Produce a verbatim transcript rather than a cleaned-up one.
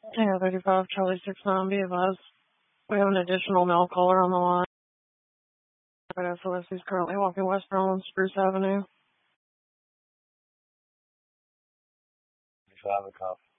Yeah, thirty-five, Charlie six nine, be advised. We have an additional male caller on the line. Phyllis is currently walking westbound on Spruce Avenue. five o'clock.